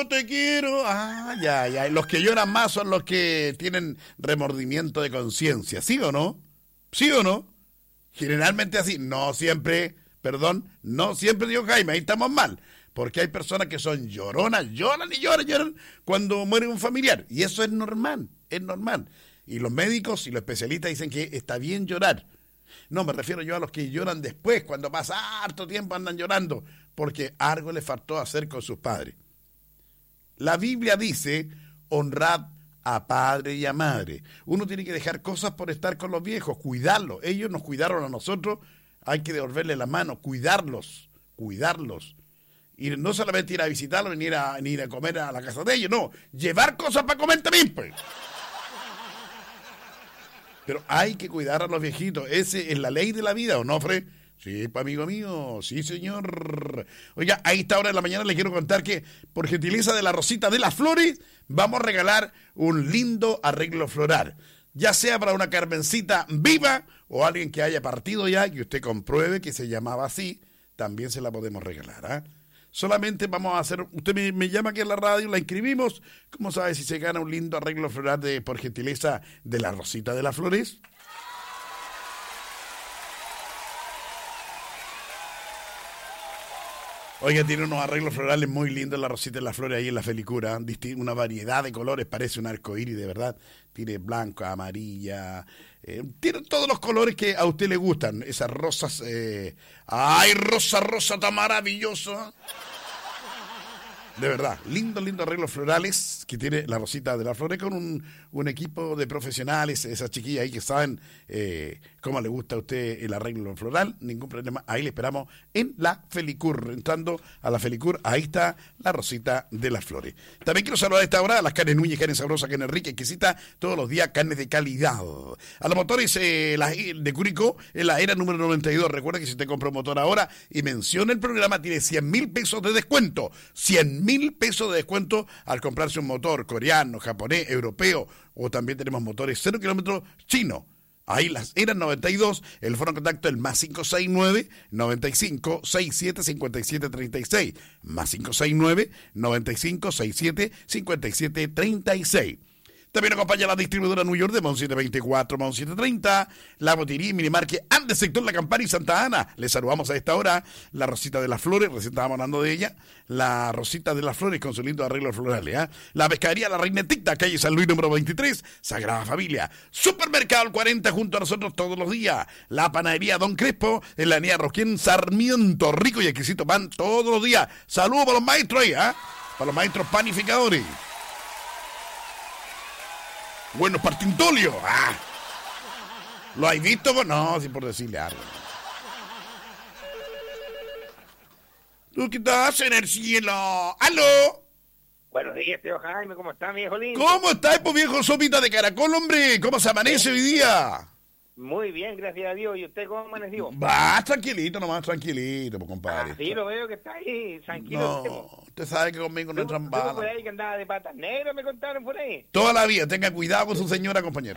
te quiero. Ah, ya, ya. Y los que lloran más son los que tienen remordimiento de conciencia. ¿Sí o no? ¿Sí o no? Generalmente así. No siempre, perdón, no siempre, digo Jaime, ahí estamos mal. Porque hay personas que son lloronas, lloran y lloran, lloran cuando muere un familiar. Y eso es normal, es normal. Y los médicos y los especialistas dicen que está bien llorar. No, me refiero yo a los que lloran después, cuando pasa harto tiempo andan llorando, porque algo les faltó hacer con sus padres. La Biblia dice, honrad a padre y a madre. Uno tiene que dejar cosas por estar con los viejos, cuidarlos. Ellos nos cuidaron a nosotros, hay que devolverle la mano, cuidarlos. Y no solamente ir a visitarlos, ni ir a comer a la casa de ellos, no, llevar cosas para comer también, pues. Pero hay que cuidar a los viejitos, ese es la ley de la vida, ¿o no, Fred? Sí, amigo mío, sí, señor. Oiga, a esta hora de la mañana le quiero contar que, por gentileza de la Rosita de las Flores, vamos a regalar un lindo arreglo floral. Ya sea para una Carmencita viva o alguien que haya partido ya, que usted compruebe que se llamaba así, también se la podemos regalar, ¿ah? Solamente vamos a hacer, usted me llama aquí a la radio, la inscribimos. ¿Cómo sabe si se gana un lindo arreglo floral por gentileza de la Rosita de las Flores? Oiga, tiene unos arreglos florales muy lindos la Rosita de las Flores ahí en la Felicura. Una variedad de colores, parece un arcoíris de verdad. Tiene blanca, amarilla, tiene todos los colores que a usted le gustan. Esas rosas, ¡ay, rosa tan maravillosa! De verdad, lindos arreglos florales que tiene la Rosita de las Flores con un equipo de profesionales, esas chiquillas ahí que saben cómo le gusta a usted el arreglo floral, ningún problema, ahí le esperamos en la Felicur, entrando a la Felicur, ahí está la Rosita de las Flores. También quiero saludar a esta hora a las carnes Núñez, carnes sabrosas, carnes ricas, exquisitas, todos los días carnes de calidad. A los motores de Curicó, en la era número 92, recuerda que si usted compra un motor ahora y menciona el programa, tiene 100.000 pesos de descuento, 100.000 pesos de descuento al comprarse un motor coreano, japonés, europeo, o también tenemos motores 0 kilómetros chino. Ahí las eran 92, el foro de contacto el más 569-9567-5736, más 569-9567-5736. También acompaña la distribuidora New York de Mon 724, Mon 730, La Botería y Minimarque Andes, sector La Campana y Santa Ana. Les saludamos a esta hora la Rosita de las Flores, recién estábamos hablando de ella, la Rosita de las Flores con su lindo arreglo florales, ¿eh? La Pescadería La Reinetita, calle San Luis número 23, Sagrada Familia. Supermercado El 40 junto a nosotros todos los días. La Panadería Don Crespo en la avenida Rosquín Sarmiento, rico y exquisito pan todos los días. Saludos para los maestros ahí, ¿eh? Para los maestros panificadores. Buenos partintolios. Ah. ¿Lo has visto? No, sin por decirle algo. ¿Tú qué estás en el cielo? ¡Aló! Buenos días, tío Jaime. ¿Cómo está, mi viejo lindo? ¿Cómo estás, pues, viejo sopita de caracol, hombre? ¿Cómo se amanece hoy día? Muy bien, gracias a Dios. ¿Y usted cómo amaneció? Va, tranquilito, nomás, tranquilito, pues, compadre. Sí, lo veo que está ahí, tranquilo. No, usted sabe que conmigo no entran balas. por ahí que andaba de patas negras, me contaron por ahí. Toda la vida, tenga cuidado con su señora, compañero.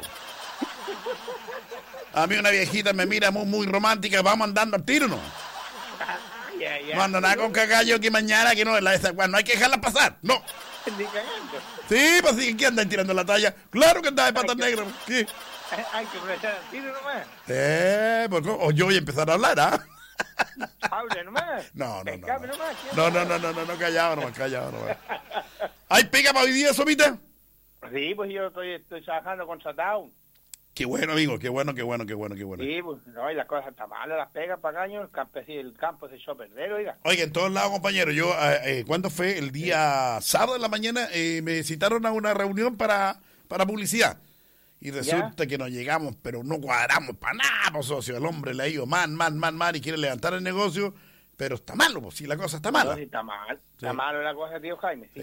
A mí una viejita me mira muy romántica, vamos andando al tiro, ¿no? Ya. No ando nada con cagallo que mañana, que no, no hay que dejarla pasar, no. Ni cagando. Sí, pues sí, ¿qué andan tirando la talla? Claro que anda de patas negras, ¿qué? Hay que aprovechar el tiro nomás. Pues, o yo voy a empezar a hablar, ¿ah? Hable nomás. No, callado nomás. ¿Hay pega para hoy día, Sopita? Sí, pues yo estoy trabajando contratado. Qué bueno, amigo, qué bueno. Sí, pues, no, y las cosas están malas, las pegas para caño, el campo se echó a perder, oiga. Oiga, en todos lados, compañero, yo, ¿cuándo fue? El día sábado de la mañana, me citaron a una reunión para publicidad. Y resulta que nos llegamos, pero no cuadramos para nada, pues, socio. El hombre le ha ido mal, y quiere levantar el negocio, pero está malo, pues, si la cosa está mala. No, si está mal, está malo la cosa, tío Jaime. Sí.